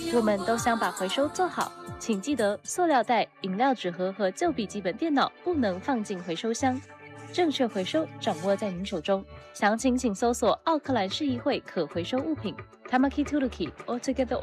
我们都想把回收做好，请记得塑料袋、饮料纸盒和旧笔记本电脑不能放进回收箱。正确回收掌握在您手中，详情请搜索奥克兰市议会可回收物品 Tamaki Tuluki Altogether